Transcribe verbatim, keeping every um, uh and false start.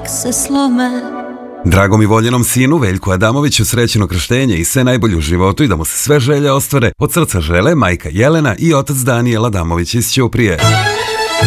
se slome. Dragom i voljenom sinu Veljku Adamoviću srećeno krštenje i sve najbolje u životu i da mu se sve želje ostvare od srca žele majka Jelena i otac Danijel Adamović iz Ćuprije.